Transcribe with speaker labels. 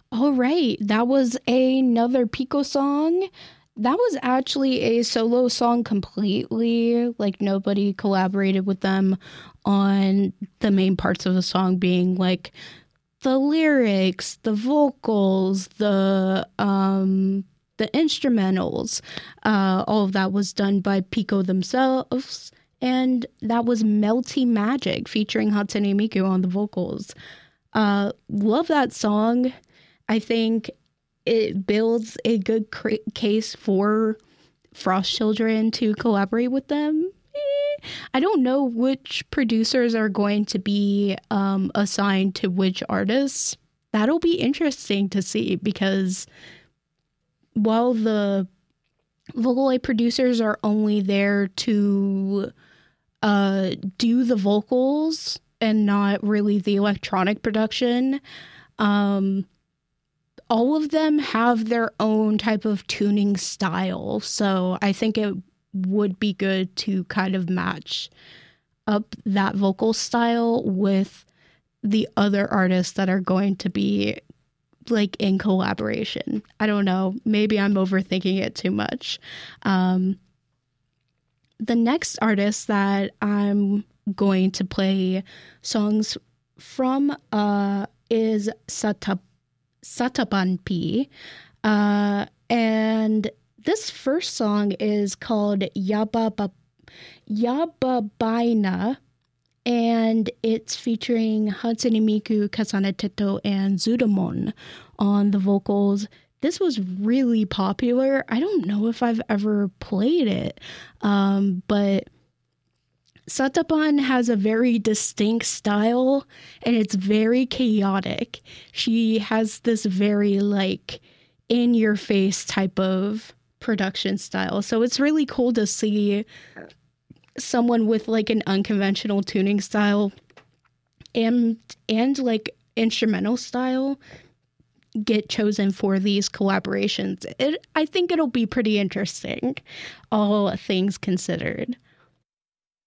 Speaker 1: All right, that was another Pico song. That was actually a solo song completely. Like nobody collaborated with them on the main parts of the song being like the lyrics, the vocals, the instrumentals. All of that was done by Pico themselves. And that was Melty Magic featuring Hatsune Miku on the vocals. Love that song. I think it builds a good case for Frost Children to collaborate with them. I don't know which producers are going to be assigned to which artists. That'll be interesting to see because while the Vocaloid producers are only there to do the vocals and not really the electronic production, um, all of them have their own type of tuning style. So I think it would be good to kind of match up that vocal style with the other artists that are going to be like in collaboration. I don't know. Maybe I'm overthinking it too much. Um, the next artist that I'm going to play songs from is Satabanpi. And this first song is called Yababaina, and it's featuring Hatsune Miku, Kasane Teto, and Zudamon on the vocals. This was really popular. I don't know if I've ever played it, but Satapan has a very distinct style and it's very chaotic. She has this very like in your face type of production style. So it's really cool to see someone with like an unconventional tuning style and like instrumental style get chosen for these collaborations. I think it'll be pretty interesting, all things considered.